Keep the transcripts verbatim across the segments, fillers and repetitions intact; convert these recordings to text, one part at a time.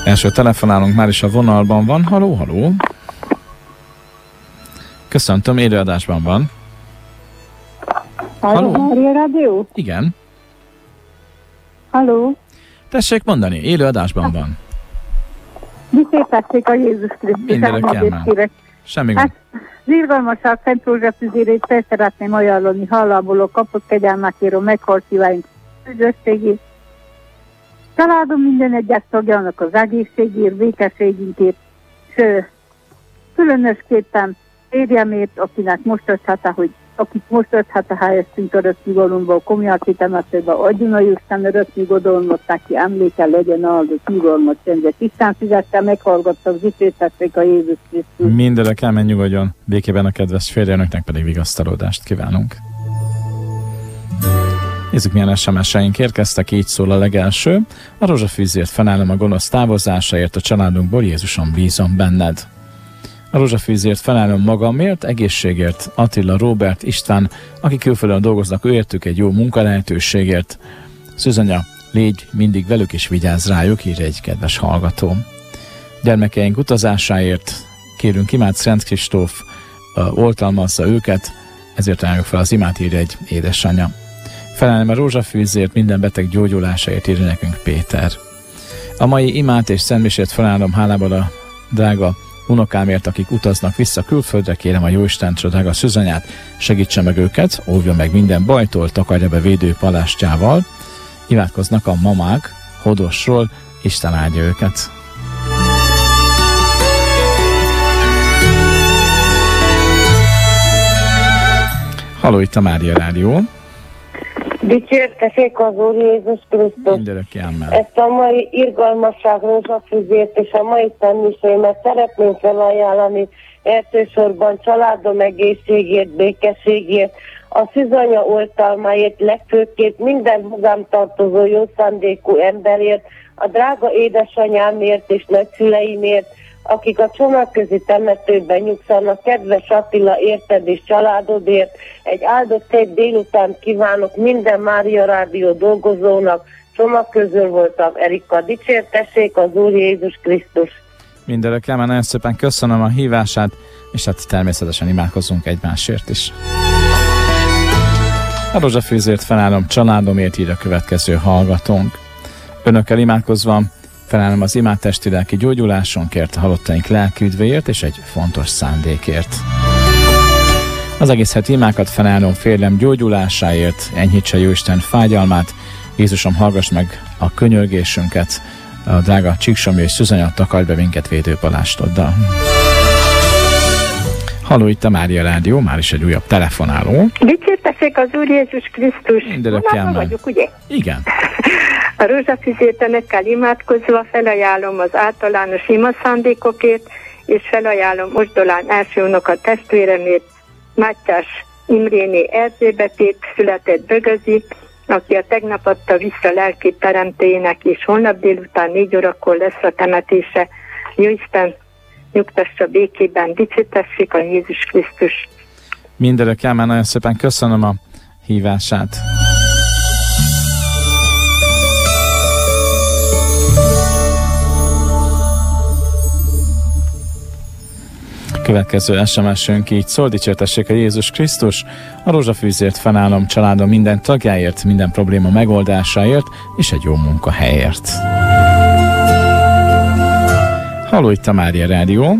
Első telefonálunk már is a vonalban van. Haló, haló. Köszöntöm, élőadásban van. Haló, Mária Rádió? Igen. Haló. Tessék mondani, élőadásban van. Dicsértessék a Jézus Krisztus. Mindenre kell. Semmi gond. Hát, az irgalmasság Szent Rózsa füzérét fel szeretném ajánlani, hallából kapott kegyelmekért, meghalt szíváink üdvösségét. Családom minden egyes tagjának az egészségért, békességünkért, és különösképpen férjemért, akinek most öthete, hogy akik most öthete helyeztünk örök nyugalomba, a komjáti temetőben, adjon a Isten örök nyugodalmat neki, emléke legyen áldott nyugalmat csendje. Isten fizette, meghallgattak, dicsértessék a Jézus Krisztus. Mindenre kell menj, nyugodjon. Békében a kedves férjenöknek pedig vigasztalódást kívánunk. Nézzük, milyen es em es-eink érkeztek, így szól a legelső. A rózsafűzért fennállom a gonosz távozásáért, a családunkból, Jézuson bízom benned. A rózsafűzért felállom magamért, egészségért, Attila, Róbert, István, akik külföldön dolgoznak, őértük egy jó munkalehetőségért. Szűzanya, légy mindig velük és vigyázz rájuk, írja egy kedves hallgató. Gyermekeink utazásáért kérünk imát, Szent Kristóf oltalmazza őket, ezért ajánljuk fel az imát, írja egy édesanyja. Felállom a rózsafűzért, minden beteg gyógyulásáért, írja nekünk Péter. A mai imát és szentmisét felállom hálából a drága unokámért, akik utaznak vissza külföldre, kérem a Jóistent, a drága szűzanyát, segítse meg őket, óvja meg minden bajtól, takarja be védő palástjával. Imádkoznak a mamák Hodosról, Isten áldja őket. Halló, itt a Mária Rádió. Dicsértessék az Úr Jézus Krisztus. Mindörökké amen. Ezt a mai irgalmasság rózsafűzért és a mai szentmisémet szeretném felajánlani elsősorban családom egészségért, békességért, a szűzanya oltalmáért, legfőképp minden hozzám tartozó jó szándékú emberért, a drága édesanyámért és nagyszüleimért, akik a csónakközi temetőben nyugszanak, kedves Attila, érted és családodért. Egy áldott szép délután kívánok minden Mária Rádió dolgozónak. Csomag közül voltam, Erika. Dicsértessék az Úr Jézus Krisztus. Mindenre kell, nagyon szépen köszönöm a hívását, és hát természetesen imádkozzunk egymásért is. A rózsafűzért felállom családomért, ír a következő hallgatónk. Önökkel imádkozva felállom az imát testi lelki gyógyulásunkért, a halottaink lelki üdvéért és egy fontos szándékért. Az egész heti imákat felállom férjem gyógyulásáért, enyhítse Jóisten fájdalmát, Jézusom, hallgass meg a könyörgésünket, a drága Csíksomly és Szűzanya, takarj be minket védőpalástoddal. Halló, itt a Mária Rádió, már is egy újabb telefonáló. Dicsértessék az Úr Jézus Krisztus. Mindörökké vagyok, ugye? Igen. A rózsafűzért önökkel imádkozva felajánlom az általános imaszándékokért, és felajánlom Osdolán első unoka testvéremért, Mátyás Imréné Erzsébetét, született Bögözi, aki a tegnap adta vissza lelki teremtőjének, és holnap délután négy órakor lesz a temetése. Jóisten nyugtassa békében, dicsértessék a Jézus Krisztus. Mindörökké amen, nagyon szépen köszönöm a hívását. Következő es em es-ünk így szól, dicsértessék a Jézus Krisztus, a rózsafűzért felállom családom minden tagjáért, minden probléma megoldásáért és egy jó munkahelyért. Halló, itt a Mária Rádió.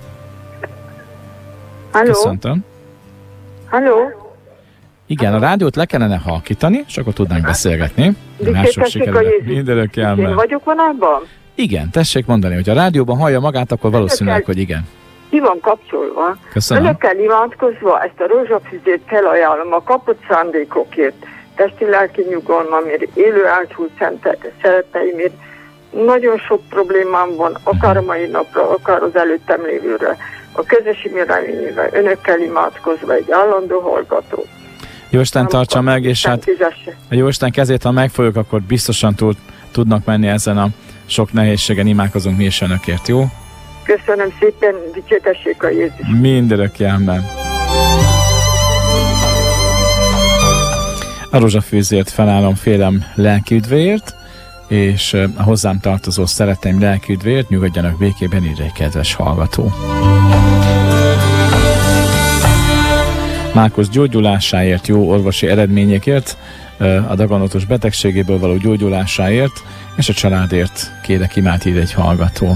Halló? Köszöntöm. Halló? Igen, a rádiót le kellene halkítani, és akkor tudnánk beszélgetni. Dicsértessék a Jézus. Mindenre Én vagyok vonalban? Igen, tessék mondani, hogy a rádióban hallja magát, akkor valószínűleg, hogy igen. Ki van kapcsolva. Köszönöm. Önökkel imádkozva ezt a rózsafűzét felajánlom a kapott szándékokért, testi-lelki nyugalmamért, élő áldhult szeretteimért. Nagyon sok problémám van, akár a mai napra, akár az előttem lévőre. A közös reményével önökkel imádkozva egy állandó hallgató. Jóisten tartsa meg, és hát a Jóisten kezét, ha megfogjuk, akkor biztosan túl tudnak menni ezen a sok nehézségen. Imádkozunk mi is önökért, jó? Köszönöm szépen, dicsértessék a Jézus. Mindörökké amen. A rózsafűzért felállom félem lelki üdvéért, és a hozzám tartozó szeretteim lelküdvért nyugodjanak békében, írja egy kedves hallgató. Márkusz gyógyulásáért, jó orvosi eredményekért, a daganatos betegségéből való gyógyulásáért, és a családért kérek imád, írja egy hallgató.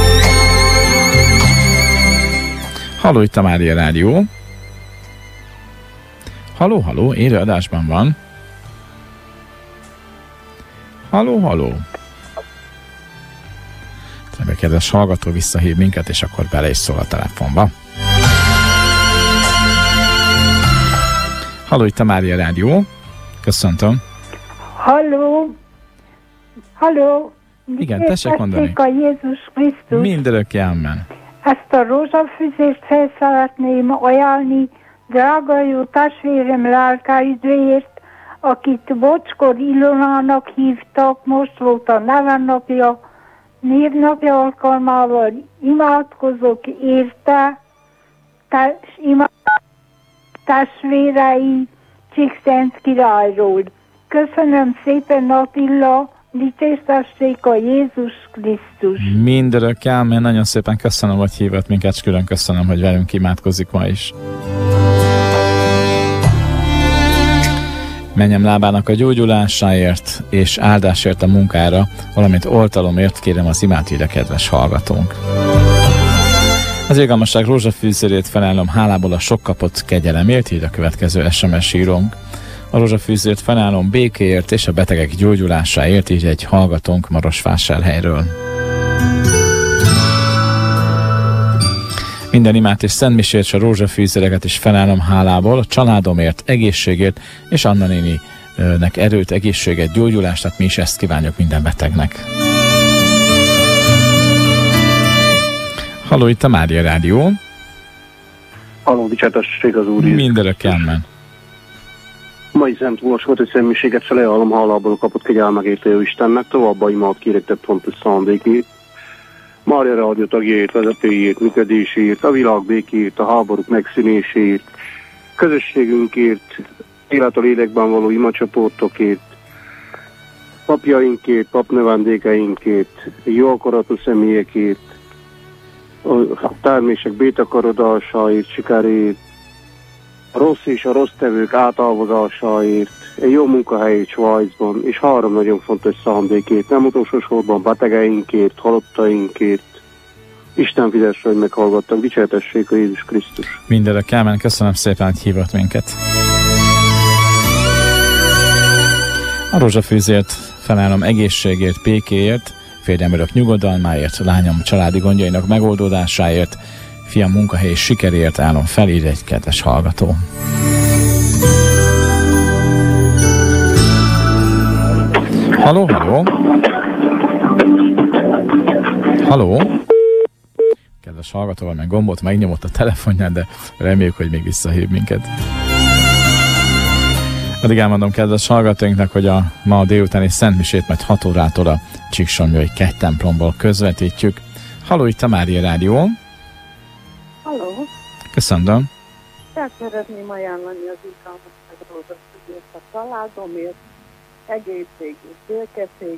Halló, itt a Mária Rádió. Halló, halló, élő adásban van. Halló, halló. A kedves hallgató visszahív minket, és akkor bele is szól a telefonba. Halló, itt a Mária Rádió. Köszöntöm. Halló. Halló. Igen, tessék mondani. A Jézus Krisztus. Mindörökké amen. Ezt a rózsafüzést fel szeretném ajánlni drága jó testvérem lelkeidvéért, akit Bocskor Ilonának hívtak, most volt a nevennapja, névnapja alkalmával imádkozok érte, és imád testvérei Csíkszent királyról. Köszönöm szépen, Attila, dicsértessék a Jézus Krisztus. Mindörökké amen, nagyon szépen köszönöm, hogy hívott minket, és külön köszönöm, hogy velünk imádkozik ma is. Menjem lábának a gyógyulásáért és áldásért a munkára, valamint oltalomért kérem az imát, ide kedves hallgatónk. Az Irgalmasság rózsafűzérét felállom hálából a sok kapott kegyelemért, így a következő es em es írónk. A rózsafűzért felállom békéért és a betegek gyógyulásáért, így egy hallgatónk Marosvásárhelyről. Minden imát és szentmisét és a rózsafűzéreket is felállom hálából, a családomért, egészségért, és Anna néninek erőt, egészséget, gyógyulást, tehát mi is ezt kívánjuk minden betegnek. Halló, itt a Mária Rádió. Halló, dicsértessék az Úr. Mindörökké amen. Mai szent volt, hogy szentmiséget felajánlom hálából kapott kegyelmegét ő Istennek, továbbá imád kérek tett fontos szándékét. Mária Rádió tagjait, vezetőjét, működését, a világ békét, a háborúk megszűnését, közösségünkért, élet a lélekben való imacsoportokért, papjainkért, papnövendékeinkért, jó akaratú személyekért, a termések bétakarodásáért, sikerét, a rossz és a rossz tevők átállvazásáért, egy jó munkahely Svájcban, és három nagyon fontos szándékét, nem utolsó sorban betegeinkért, halottainkért. Isten fizesse, hogy meghallgattak, dicsértessék a Jézus Krisztus. Mindörökké amen, köszönöm szépen, hogy hívott minket. A rózsafűzért felállom egészségért, békéért, férjem örök nyugodalmáért, lányom családi gondjainak megoldódásáért, fiam munkahely sikeréért állom fel, írja egy kedves hallgató. Halló, halló! Halló! Kedves hallgató, valamilyen gombot megnyomott a telefonján, de reméljük, hogy még visszahív minket. Addig elmondom kedves hallgatóinknak, hogy a ma délutáni szentmisét majd hat órától a Csíksomlyói kegy templomból közvetítjük. Halló, itt a Mária Rádió. Halló! Köszönöm. Tehát szeretném ajánlani az Irgalmasság rózsafűzért a családomért, egészségét, békesség,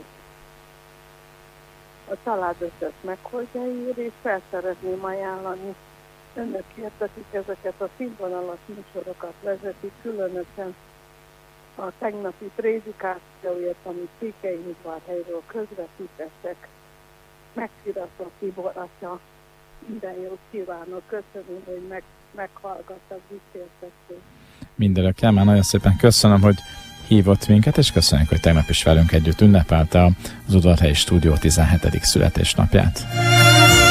a család összes meghozja ír, és fel szeretném ajánlani önökért, akik ezeket a színvonalas műsorokat vezetik, különösen a tegnapi prédikációért, amit Székelyudvarhelyről közvetítettek. Megfiratott Tibor atya, minden jót kívánok, köszönöm, hogy meg, meghallgattak, dicsértették. Mindörökké amen, nagyon szépen köszönöm, hogy hívott minket, és köszönjük, hogy tegnap is velünk együtt ünnepelte az Udvarhelyi Stúdió tizenhetedik születésnapját.